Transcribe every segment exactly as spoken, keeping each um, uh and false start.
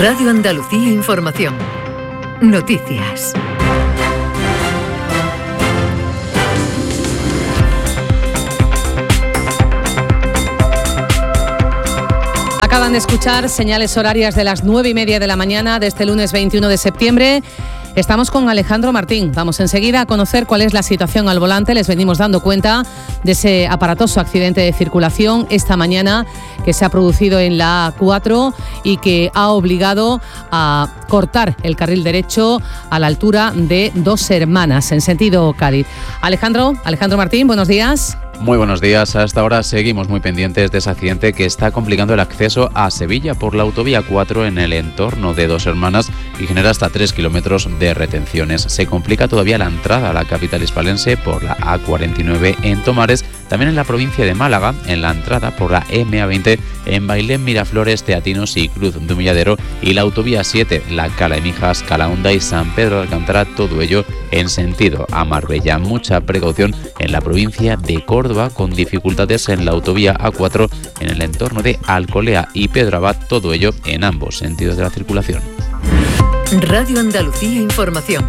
Radio Andalucía Información. Noticias. Acaban de escuchar señales horarias de las nueve y media de la mañana de este lunes veintiuno de septiembre. Estamos con Alejandro Martín. Vamos enseguida a conocer cuál es la situación al volante. Les venimos dando cuenta de ese aparatoso accidente de circulación esta mañana que se ha producido en la A cuatro y que ha obligado a cortar el carril derecho a la altura de Dos Hermanas, en sentido Cádiz. Alejandro, Alejandro Martín, buenos días. Muy buenos días. Hasta ahora seguimos muy pendientes de ese accidente que está complicando el acceso a Sevilla por la autovía cuatro en el entorno de Dos Hermanas y genera hasta tres kilómetros de retenciones. Se complica todavía la entrada a la capital hispalense por la A cuarenta y nueve en Tomares, también en la provincia de Málaga, en la entrada por la eme a veinte en Bailén, Miraflores, Teatinos y Cruz de Humilladero, y la autovía siete, la Cala de Mijas, Calahonda y San Pedro de Alcántara, todo ello en sentido a Marbella. Mucha precaución en la provincia de Córdoba, con dificultades en la autovía A cuatro en el entorno de Alcolea y Pedro Abad, todo ello en ambos sentidos de la circulación. Radio Andalucía Información.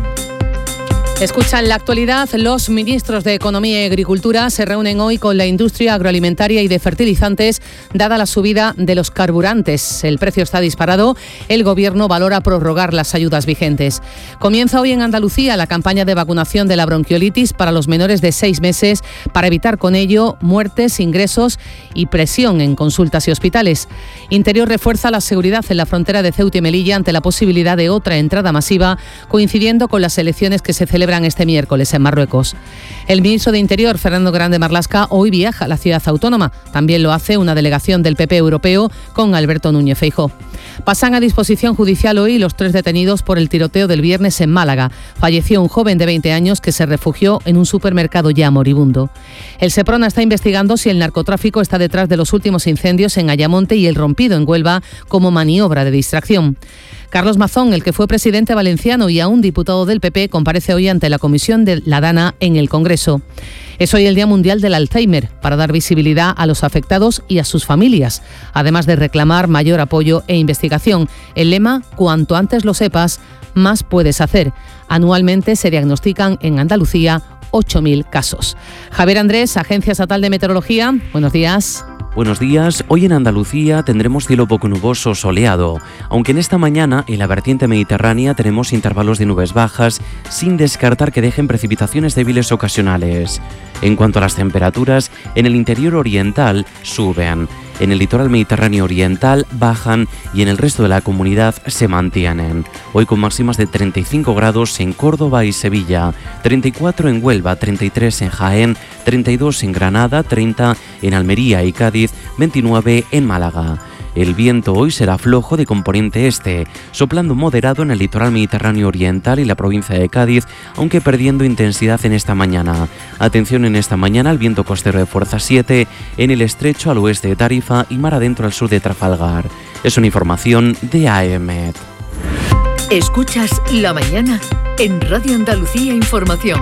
Escuchan la actualidad. Los ministros de Economía y Agricultura se reúnen hoy con la industria agroalimentaria y de fertilizantes, dada la subida de los carburantes. El precio está disparado. El Gobierno valora prorrogar las ayudas vigentes. Comienza hoy en Andalucía la campaña de vacunación de la bronquiolitis para los menores de seis meses, para evitar con ello muertes, ingresos y presión en consultas y hospitales. Interior refuerza la seguridad en la frontera de Ceuta y Melilla ante la posibilidad de otra entrada masiva, coincidiendo con las elecciones que se celebran este miércoles en Marruecos. El ministro de Interior, Fernando Grande Marlaska, hoy viaja a la ciudad autónoma. También lo hace una delegación del P P europeo con Alberto Núñez Feijóo. Pasan a disposición judicial hoy los tres detenidos por el tiroteo del viernes en Málaga. Falleció un joven de veinte años que se refugió en un supermercado ya moribundo. El Seprona está investigando si el narcotráfico está detrás de los últimos incendios en Ayamonte y el Rompido en Huelva como maniobra de distracción. Carlos Mazón, el que fue presidente valenciano y aún diputado del P P, comparece hoy ante la Comisión de la Dana en el Congreso. Es hoy el Día Mundial del Alzheimer, para dar visibilidad a los afectados y a sus familias, además de reclamar mayor apoyo e investigación. El lema, cuanto antes lo sepas, más puedes hacer. Anualmente se diagnostican en Andalucía ocho mil casos. Javier Andrés, Agencia Estatal de Meteorología, buenos días. Buenos días. Hoy en Andalucía tendremos cielo poco nuboso soleado, aunque en esta mañana en la vertiente mediterránea tenemos intervalos de nubes bajas, sin descartar que dejen precipitaciones débiles ocasionales. En cuanto a las temperaturas, en el interior oriental suben, en el litoral mediterráneo oriental bajan y en el resto de la comunidad se mantienen. Hoy con máximas de treinta y cinco grados en Córdoba y Sevilla, treinta y cuatro en Huelva, treinta y tres en Jaén, treinta y dos en Granada, treinta en Almería y Cádiz, veintinueve en Málaga. El viento hoy será flojo de componente este, soplando moderado en el litoral mediterráneo oriental y la provincia de Cádiz, aunque perdiendo intensidad en esta mañana. Atención en esta mañana al viento costero de fuerza siete en el estrecho al oeste de Tarifa y mar adentro al sur de Trafalgar. Es una información de A E M E T. Escuchas La Mañana en Radio Andalucía Información.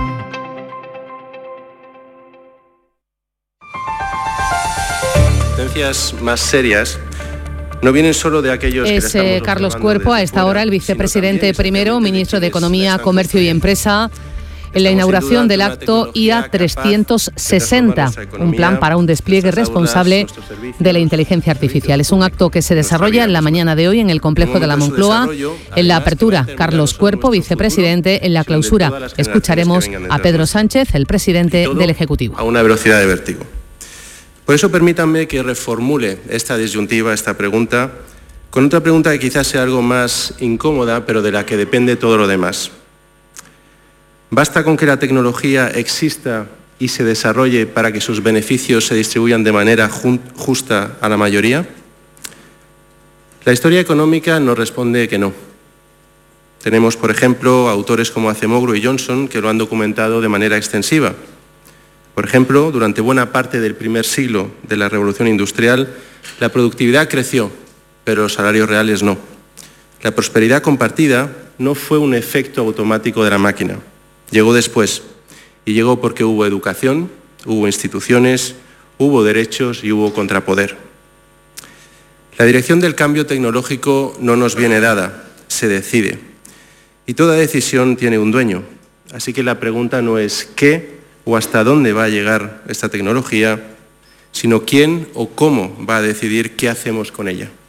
Sentencias más serias no vienen solo de aquellos que Es eh, Carlos Cuerpo, a esta hora el vicepresidente primero, ministro de Economía, Comercio y Empresa, en la inauguración del acto I A trescientos sesenta, un plan para un despliegue responsable de la inteligencia artificial. Es un acto que se desarrolla en la mañana de hoy en el complejo de la Moncloa. En la apertura, Carlos Cuerpo, vicepresidente; en la clausura, escucharemos a Pedro Sánchez, el presidente del Ejecutivo. A una velocidad de vértigo. Por eso permítanme que reformule esta disyuntiva, esta pregunta, con otra pregunta que quizás sea algo más incómoda, pero de la que depende todo lo demás. ¿Basta con que la tecnología exista y se desarrolle para que sus beneficios se distribuyan de manera justa a la mayoría? La historia económica nos responde que no. Tenemos, por ejemplo, autores como Acemoglu y Johnson que lo han documentado de manera extensiva. Por ejemplo, durante buena parte del primer siglo de la Revolución Industrial, la productividad creció, pero los salarios reales no. La prosperidad compartida no fue un efecto automático de la máquina. Llegó después, y llegó porque hubo educación, hubo instituciones, hubo derechos y hubo contrapoder. La dirección del cambio tecnológico no nos viene dada, se decide. Y toda decisión tiene un dueño. Así que la pregunta no es qué o hasta dónde va a llegar esta tecnología, sino quién o cómo va a decidir qué hacemos con ella.